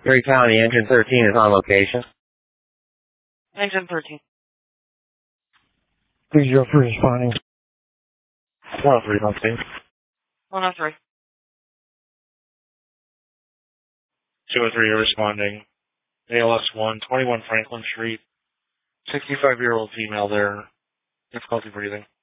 Erie County, Engine 13 is on location. Engine 13. 303 responding. 103, on scene. 103. 203, you're responding. ALS 1, 21 Franklin Street. 65-year-old female there. Difficulty breathing.